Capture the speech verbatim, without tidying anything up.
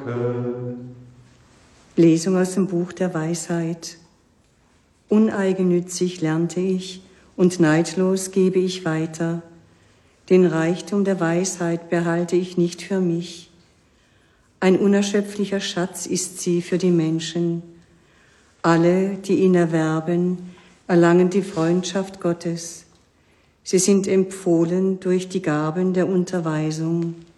Lesung aus dem Buch der Weisheit. Uneigennützig lernte ich und neidlos gebe ich weiter. Den Reichtum der Weisheit behalte ich nicht für mich. Ein unerschöpflicher Schatz ist sie für die Menschen. Alle, die ihn erwerben, erlangen die Freundschaft Gottes. Sie sind empfohlen durch die Gaben der Unterweisung.